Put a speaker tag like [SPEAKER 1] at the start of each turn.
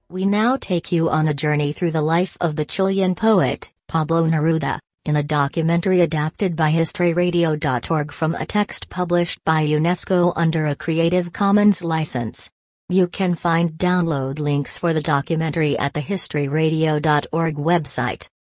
[SPEAKER 1] We now take you on a journey through the life of the Chilean poet, Pablo Neruda, in a documentary adapted by historyradio.org from a text published by UNESCO under a Creative Commons license. You can find download links for the documentary at the historyradio.org website.